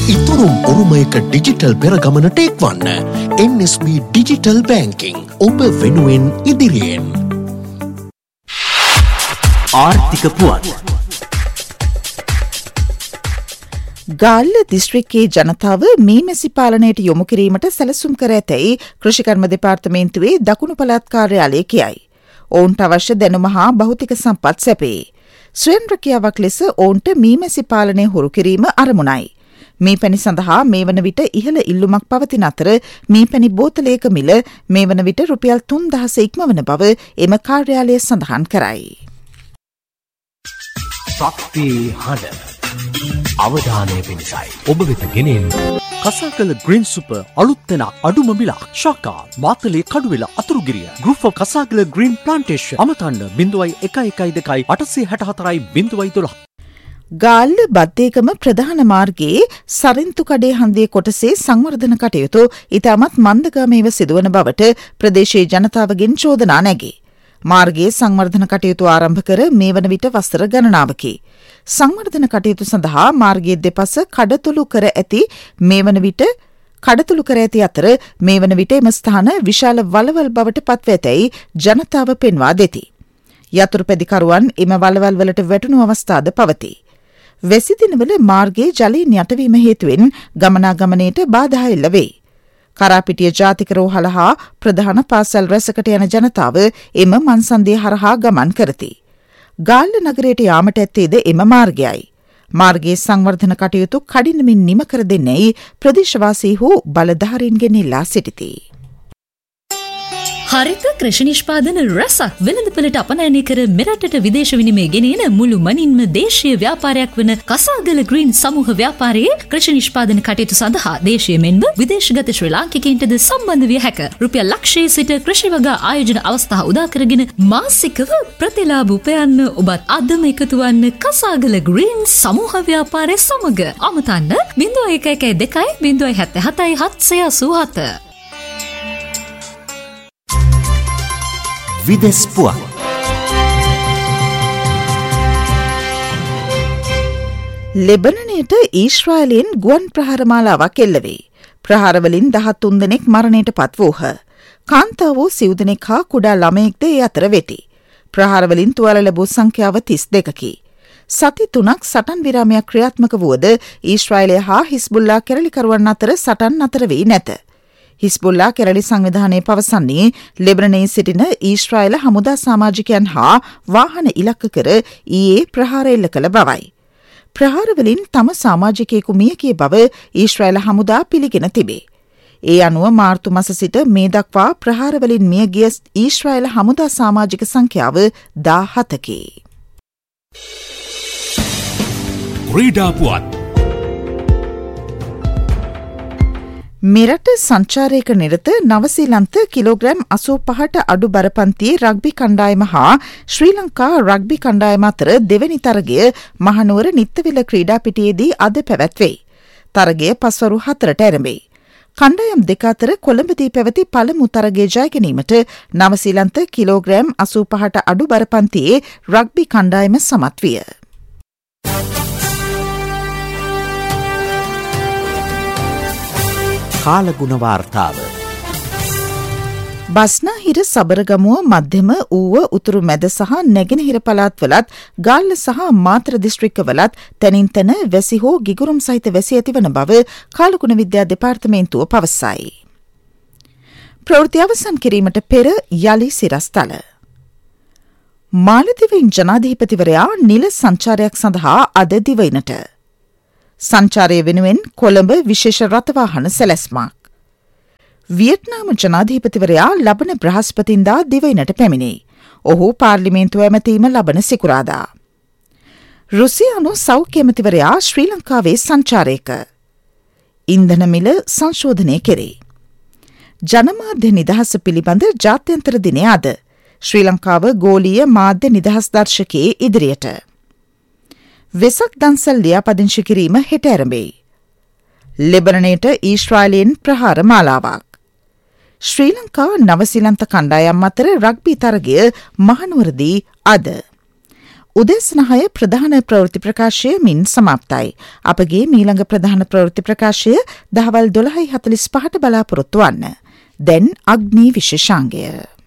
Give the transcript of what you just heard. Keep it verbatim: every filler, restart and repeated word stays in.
ඉතුරුම් උරුමයක digital පෙරගමනට එක්වන්න. එන් S B digital බැංකිං ඔබ වෙනුවෙන් ඉදිරියෙන්. ආර්ථික පුවත්. ගාල්ල දිස්ත්‍රික්කයේ ජනතාව මේ මැසි පාලනයට යොමු කිරීමට සැලසුම් කර ඇතැයි කෘෂිකර්ම දෙපාර්තමේන්තුවේ දකුණු පළාත් කාර්යාලය කියයි. ඔවුන්ට අවශ්‍ය දැනුම හා භෞතික සම්පත් සැපේ. ස්වයං රැකියාවක් ලෙස ඔවුන්ට මේ මැසි පාලනය හුරු කිරීම අරමුණයි. මේ පැණි සඳහා මේ වන විට ඉහළ ඉල්ලුමක් පවතින අතර මේ පැණි බෝතලයක මිල මේ වන විට රුපියල් තුන්දහස ඉක්මවන බව එම කාර්යාලය සඳහන් කරයි. ශක්ති හඬ අවධානය පිණිසයි ඔබ වෙත ගෙනෙන කසාකල ග්‍රීන් සුපර් අලුත් තැන අඩුම මිලක් ශාකා Matale Kaduwela Athurugiriya group of කසාකල green plantation අමතන්න බිංදුවයි එකයි එකයි දෙකයි අටසිය හැට හතරයි බිංදුවයි දොළහ. ගාල්ල බද්දේගම ප්‍රධාන මාර්ගයේ සරින්තු කඩේ හන්දියේ කොටසේ සංවර්ධන කටයුතු ඉතාමත් මන්දගාමීව සිදුවන බවට ප්‍රදේශයේ ජනතාවගෙන් චෝදනා නැගේ. මාර්ගයේ සංවර්ධන කටයුතු ආරම්භ කර මේ වන විට වසර ගණනාවකි. සංවර්ධන කටයුතු සඳහා මාර්ගයේ දෙපස කඩතුළු කර ඇති මේ වන විට කඩතුළු කර ඇති අතර මේ වන විට එම ස්ථාන විශාල වලවල් බවට පත්ව ඇතැයි ජනතාව පෙන්වා දෙති. යතුරුපැදිකරුවන් එම වලවල් වලට වැටුණු අවස්ථාද පවතී. වැසි දිනවල මාර්ගයේ ජලයෙන් යටවීම හේතුවෙන් ගමනාගමනයට බාධා එල්ල වේ. කරාපිටිය ජාතික රෝහල හා ප්‍රධාන පාසල් රැසකට යන ජනතාව එම මන්සන්දිය හරහා ගමන් කරති. ගාල්ල නගරයට යාමට ඇත්තේද එම මාර්ගයයි. මාර්ගයේ සංවර්ධන කටයුතු කඩිනමින් නිම කර දෙන්නේයි ප්‍රදේශවාසීහු බලධාරීන්ගෙන් ඉල්ලා සිටිති. හරිත කෘෂි නිෂ්පාදන රසක් වෙළඳපළට අපනයනය කර මෙරටට විදේශ විනිමය ගෙනෙන මුළු මනින්ම දේශීය ව්‍යාපාරයක් වන කසාගල ග්‍රීන් සමූහ ව්‍යාපාරයේ කෘෂි නිෂ්පාදන කටයුතු සඳහා දේශීය මෙන්ම විදේශගත ශ්‍රී ලාංකිකයින්ටද සම්බන්ධ විය හැක. රුපියල් ලක්ෂයේ සිට කෘෂි වගා ආයෝජන අවස්ථා උදා කරගෙන මාසිකව ප්‍රතිලාභ උපයන්න ඔබත් අදම එකතු වන්න කසාගල ග්‍රීන් සමූහ ව්‍යාපාරය සමග. අමතන්න බිංදුව එක එකයි දෙකයි බිංදුව හැත්තෑ හතයි හත්සිය අසූ හත. විදෙස් පුවත්. ලෙබනනයට ඊශ්‍රායලයෙන් ගුවන් ප්‍රහාර මාලාවක් එල්ල වේ. ප්‍රහාරවලින් දහතුන් දෙනෙක් මරණයට පත් වූහ. කාන්තාවෝ සිව් දෙනෙක් හා කුඩා ළමයෙක්ද ඒ අතර වෙති. ප්‍රහාරවලින් තුවාල ලැබූ සංඛ්‍යාව තිස් දෙකකි. සති තුනක් සටන් විරාමයක් ක්‍රියාත්මක වුවද ඊශ්‍රායලය හා හිස්බුල්ලා කැරලිකරුවන් අතර සටන් අතර වී නැත. හිස්බුල්ලා කැරලි සංවිධානය පවසන්නේ ලෙබනනයේ සිටින ඊශ්‍රායල හමුදා සමාජිකයන් හා වාහන ඉලක්ක කර ඊයේ ප්‍රහාර එල්ල කළ බවයි. ප්‍රහාරවලින් තම සමාජිකයෙකු මිය ගිය බව ඊශ්‍රායල හමුදා පිළිගෙන තිබේ. ඒ අනුව මාර්තු මස සිට මේ දක්වා ප්‍රහාරවලින් මිය ගිය ඊශ්‍රායල හමුදා සමාජික සංඛ්‍යාව දාහතකි. ක්‍රීඩා පුවත්. මෙරට සංචාරයක නිරත නවසීලන්ත කිලෝග්‍රෑම් අසූ පහට අඩු බරපන්තියේ රග්බි කණ්ඩායම හා ශ්‍රී ලංකා රග්බි කණ්ඩායම අතර දෙවැනි තරගය මහනුවර නිත්තවිල ක්‍රීඩා පිටියේදී අද පැවැත්වේ. තරගය පස්වරු හතරට ඇරඹේ. කණ්ඩායම් දෙක අතර කොළඹදී පැවති පළමු තරගය ජය ගැනීමට නවසීලන්ත කිලෝග්‍රෑම් අසූ පහට අඩු බරපන්තියේ රග්බි කණ්ඩායම සමත් විය. කාලගුණ වාර්තාව. බස්නාහිර සබරගමුව මධ්‍යම ඌව උතුරු මැද සහ නැගෙනහිර පළාත්වලත් ගාල්ල සහ මාතර දිස්ත්‍රික්කවලත් තැනින් තැන වැසි හෝ ගිගුරුම් සහිත වැසි ඇතිවන බව කාලගුණ විද්‍යා දෙපාර්තමේන්තුව පවසයි. ප්‍රවෘත්ති අවසන් කිරීමට පෙර යලි සිරස්තල. මාලදිවයින් ජනාධිපතිවරයා නිල සංචාරයක් සඳහා අද දිවයිනට. සංචාරය වෙනුවෙන් කොළඹ විශේෂ රථවාහන සැලැස්මක්. වියට්නාම ජනාධිපතිවරයා ලබන බ්‍රහස්පතින්දා දිවයිනට පැමිණේ. ඔහු පාර්ලිමේන්තුව ඇමතීම ලබන සිකුරාදා. රුසියානු සෞඛ්‍ය ඇමතිවරයා ශ්‍රී ලංකාවේ සංචාරයක. ඉන්ධන මිල සංශෝධනය කෙරේ. ජනමාධ්‍ය නිදහස පිළිබඳ ජාත්‍යන්තර දිනය අද. ශ්‍රී ලංකාව ගෝලීය මාධ්‍ය නිදහස් දර්ශකයේ ඉදිරියට. වෙසක් දන්සල් ලියාපදිංචි කිරීම හෙට ඇරඹේ. ලෙබනනයට ඊශ්‍රායලයෙන් ප්‍රහාර මාලාවක්. ශ්‍රී ලංකා නවසීලන්ත කණ්ඩායම් අතර රග්බි තරගය මහනුවරදී අද. උදෙස්නහය ප්‍රධාන ප්‍රවෘත්ති ප්‍රකාශය මින් සමාප්තයි. අපගේ මීළඟ ප්‍රධාන ප්‍රවෘත්ති ප්‍රකාශය දහවල් දොළහයි හතලිස් පහට බලාපොරොත්තු වන්න. දැන් අග්නි විශේෂාංගය.